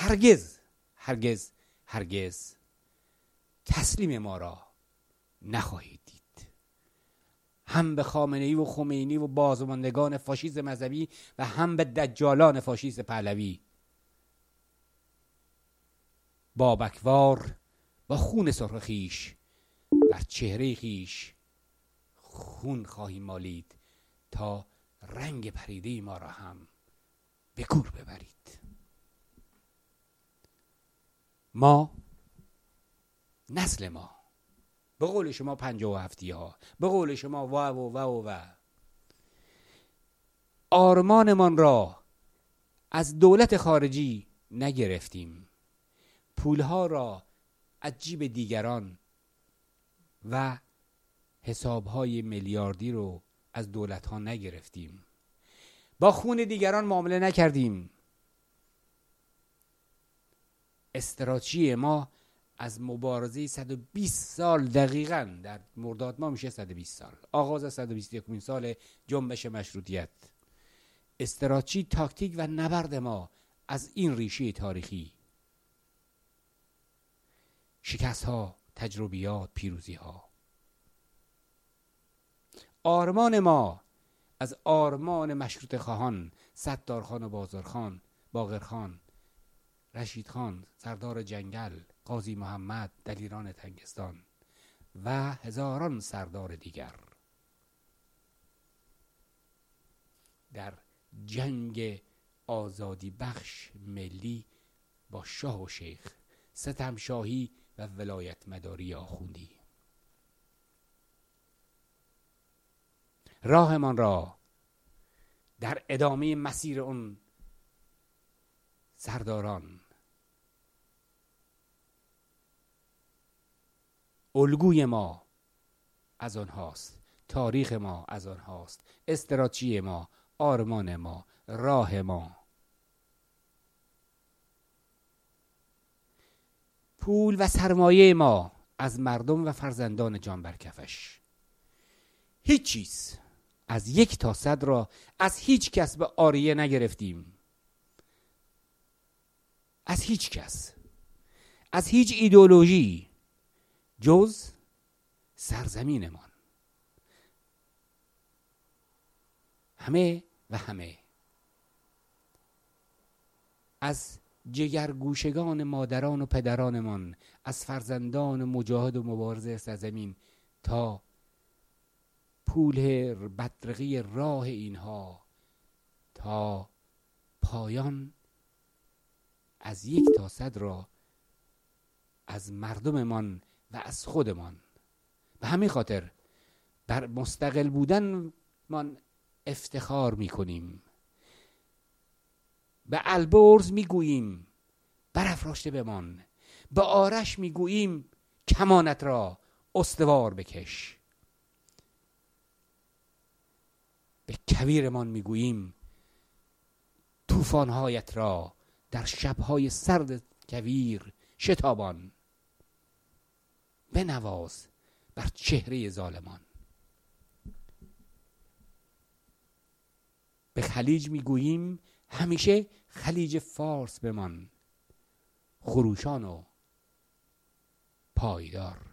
هرگز هرگز هرگز تسلیم ما را نخواهید دید. هم به خامنه‌ای و خمینی و بازماندگان فاشیسم مذهبی و هم به دجالان فاشیست پهلوی بابکوار با خون سرخ خیش بر چهره خیش خون خواهیم مالید تا رنگ پریده ما را هم به گور ببرید. ما، نسل ما، به قول شما 57 ها، به قول شما و آرمانمان را از دولت خارجی نگرفتیم، پولها را از جیب دیگران و حسابهای میلیاردی رو از دولتها نگرفتیم، با خون دیگران معامله نکردیم. استراتژی ما از مبارزه 120 سال، دقیقاً در مرداد ما میشه 120 سال، آغاز 121 سال جنبش مشروطیت، استراتژی، تاکتیک و نبرد ما از این ریشه تاریخی، شکست ها، تجربیات، پیروزی ها. آرمان ما از آرمان مشروطه خواهان، ستارخان و بازارخان، باقرخان، رشیدخان، سردار جنگل، قاضی محمد، دلیران تنگستان و هزاران سردار دیگر در جنگ آزادی بخش ملی با شاه و شیخ، ستم شاهی و ولایت مداری آخوندی. راهمان را در ادامه مسیر اون سرداران، الگوی ما از آنهاست، تاریخ ما از آنهاست، استراتژی ما، آرمان ما، راه ما. پول و سرمایه ما از مردم و فرزندان جان برکفش. هیچ چیز از 1 تا 100 را از هیچ کس به عاریه نگرفتیم، از هیچ کس، از هیچ ایدئولوژی جز سرزمینمان. همه و همه از جگرگوشگان مادران و پدرانمان، از فرزندان مجاهد و مبارز سرزمین تا پول بدرقی راه اینها تا پایان، از 1 تا 100 را از مردممان و از خودمان. به همین خاطر بر مستقل بودن من افتخار میکنیم، به البرز میگوییم برافراشته بمان، به آرش میگوییم کمانت را استوار بکش، به کویرمان میگوییم طوفانهایت را در شبهای سرد کویر شتابان، بنواز بر چهره ظالمان. به خلیج میگوییم همیشه خلیج فارس بمان، خروشان و پایدار.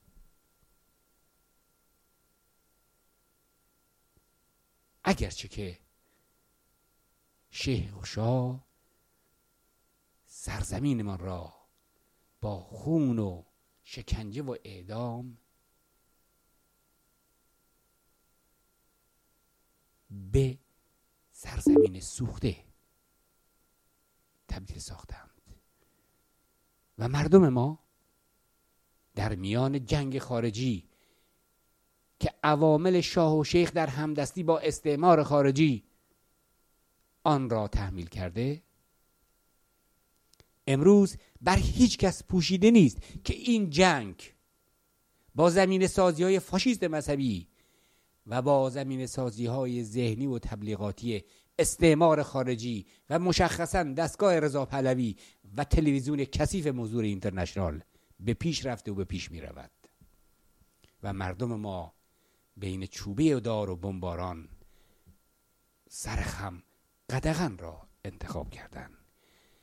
اگرچه که شیخ و شاه سرزمین من را با خون و شکنجه و اعدام به سرزمین سوخته تبدیل ساختند و مردم ما در میان جنگ خارجی که عوامل شاه و شیخ در همدستی با استعمار خارجی آن را تحمیل کرده، امروز بر هیچ کس پوشیده نیست که این جنگ با زمین سازی های فاشیست مذهبی و با زمین سازی های ذهنی و تبلیغاتی استعمار خارجی و مشخصاً دستگاه رضا پهلوی و تلویزیون کثیف مزدور اینترنشنال به پیش رفته و به پیش می رود و مردم ما بین چوبه و دار و بمباران سرخم قدغن را انتخاب کردند.